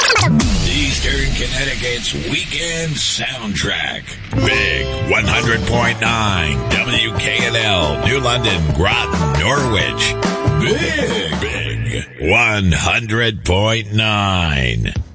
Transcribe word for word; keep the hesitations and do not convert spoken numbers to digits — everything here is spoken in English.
Eastern Connecticut's weekend soundtrack. Big one hundred point nine W K N L, New London, Groton, Norwich. Big, big one hundred point nine.